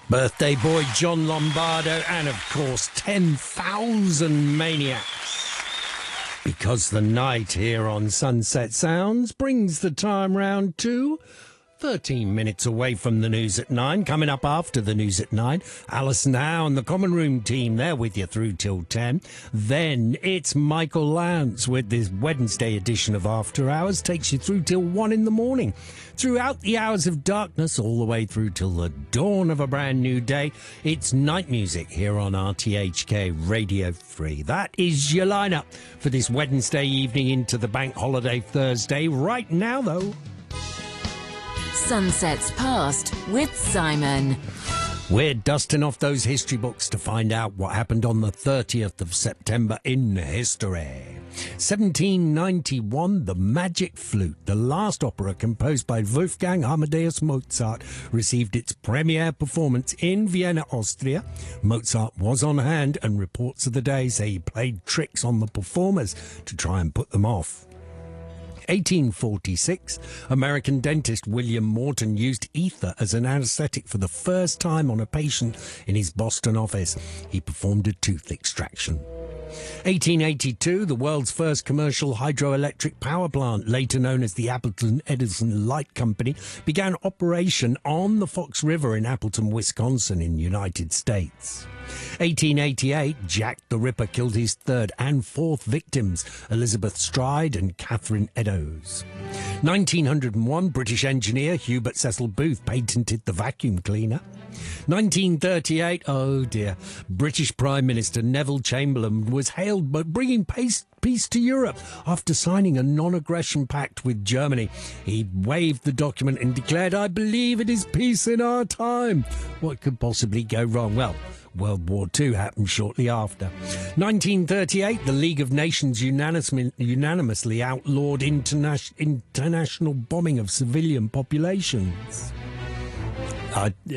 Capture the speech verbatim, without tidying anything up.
Birthday boy John Lombardo, and of course ten thousand Maniacs. Because the night here on Sunset Sounds brings the time round to thirteen minutes away from the news at nine. Coming up after the news at nine, Alison Howe and the Common Room team, they're with you through till ten. Then it's Michael Lance with this Wednesday edition of After Hours, takes you through till one in the morning. Throughout the hours of darkness, all the way through till the dawn of a brand new day, it's night music here on R T H K Radio Free. That is your lineup for this Wednesday evening into the bank holiday Thursday. Right now, though, Sunsets Past with Simon. We're dusting off those history books to find out what happened on the thirtieth of September in history. seventeen ninety-one, The Magic Flute, the last opera composed by Wolfgang Amadeus Mozart, received its premiere performance in Vienna, Austria. Mozart was on hand, and reports of the day say he played tricks on the performers to try and put them off. eighteen forty-six, American dentist William Morton used ether as an anesthetic for the first time on a patient in his Boston office. He performed a tooth extraction. eighteen eighty-two, the world's first commercial hydroelectric power plant, later known as the Appleton Edison Light Company, began operation on the Fox River in Appleton, Wisconsin in the United States. eighteen eighty-eight, Jack the Ripper killed his third and fourth victims, Elizabeth Stride and Catherine Eddowes. nineteen oh one, British engineer Hubert Cecil Booth patented the vacuum cleaner. nineteen thirty-eight, oh dear, British Prime Minister Neville Chamberlain was hailed by bringing peace, peace to Europe after signing a non-aggression pact with Germany. He waved the document and declared, "I believe it is peace in our time." What could possibly go wrong? Well, World War Two happened shortly after. nineteen thirty-eight, the League of Nations unanimously, unanimously outlawed interna- international bombing of civilian populations. Uh,